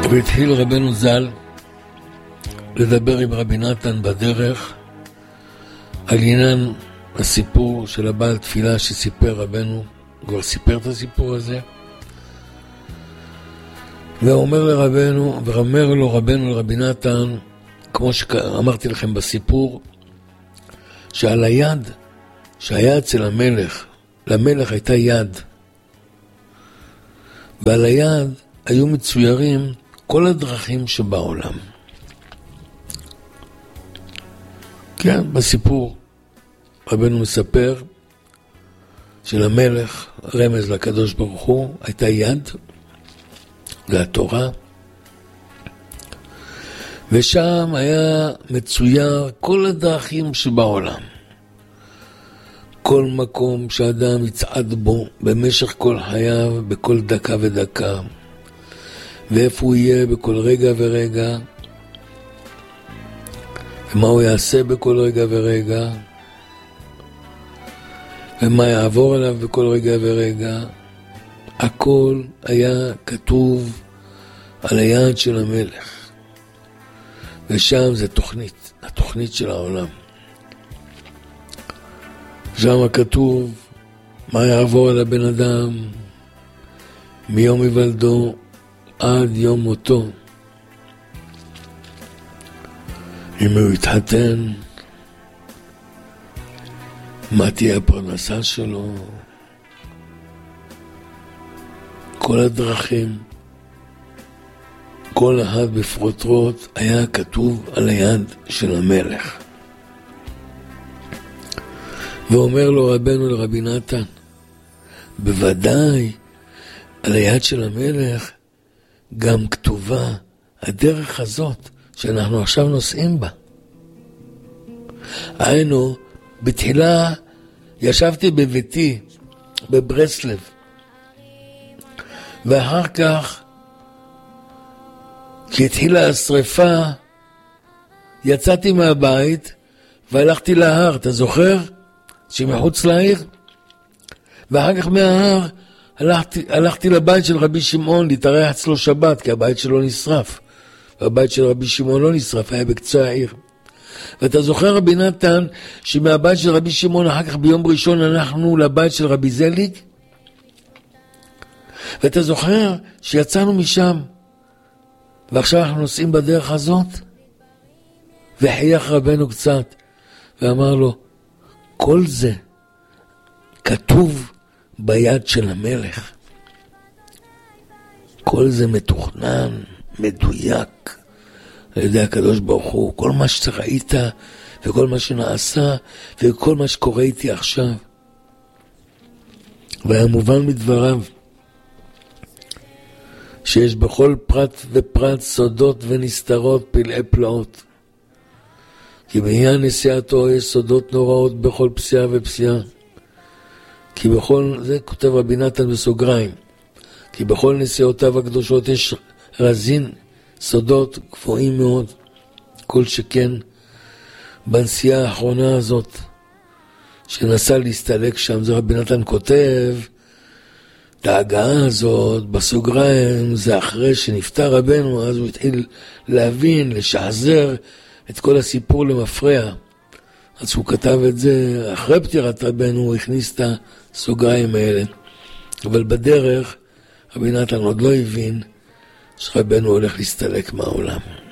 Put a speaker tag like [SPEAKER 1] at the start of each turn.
[SPEAKER 1] והתחיל רבנו ז"ל לדבר עם רבי נתן בדרך על עניין הסיפור של הבעל תפילה שסיפר רבנו, כבר סיפר את הסיפור הזה, ואומר לו רבנו לרבי נתן, כמו שאמרתי לכם בסיפור, שעל היד שהיה אצל המלך, למלך הייתה יד, ועל היד היו מצוירים כל הדרכים שבעולם. כן, בסיפור רבנו מספר שלמלך, רמז לקדוש ברוך הוא, הייתה יד, זה התורה, ושם היה מצויר כל הדרכים שבעולם. כל מקום שאדם יצעד בו במשך כל חייו, בכל דקה ודקה, ואיפה הוא יהיה בכל רגע ורגע, ומה הוא יעשה בכל רגע ורגע, ומה יעבור עליו בכל רגע ורגע. הכל היה כתוב על היד של המלך, ושם זה תוכנית, התוכנית של העולם. שם כתוב מה יעבור על הבן אדם מיום היוולדו עד יום מותו. אם הוא יתחתן, מה תהיה הפרנסה שלו, כל הדרכים, כל אחד בפרוטרוט היה כתוב על היד של המלך. ואומר לו רבנו לרבי נתן, בוודאי על היד של המלך גם כתובה הדרך הזאת שאנחנו עכשיו נוסעים בה. היינו, בתחילה ישבתי בביתי בברסלב, ואחר כך כשהתחילה השריפה יצאתי מהבית והלכתי להר, אתה זוכר? שמחוץ לעיר, ואחר כך מההר הלכתי לבית של רבי שמעון להתארח אצלו שבת, כי הבית שלו נשרף, והבית של רבי שמעון לא נשרף, היה בקצה העיר. ואתה זוכר רבי נתן שמהבית של רבי שמעון אחר כך ביום ראשון הלכנו לבית של רבי זליג, ואתה זוכר שיצאנו משם ועכשיו אנחנו נוסעים בדרך הזאת, וחייך רבנו קצת ואמר לו, כל זה כתוב ביד של המלך, כל זה מתוכנן, מדויק על ידי הקדוש ברוך הוא, כל מה שראית וכל מה שנעשה וכל מה שקורה איתי עכשיו. והיה מובן מדבריו שיש בכל פרט ופרט סודות ונסתרות פלאי פלאות, כי בעניין נסיעתו יש סודות נוראות בכל פסיעה ופסיעה, כי בכל, זה כותב רבי נתן בסוגריים, כי בכל נסיעותיו הקדושות יש רזין סודות גבוהים מאוד, כל שכן בנסיעה האחרונה הזאת שנסע להסתלק שם. זה רבי נתן כותב את ההגעה הזאת בסוגריים, זה אחרי שנפטר רבנו, אז הוא התחיל להבין, לשחזר את כל הסיפור למפרע. אז הוא כתב את זה אחרי פטירת רבנו, הוא הכניס את הסוגריים האלה, אבל בדרך רבי נתן עוד לא הבין שרבנו הולך להסתלק מהעולם.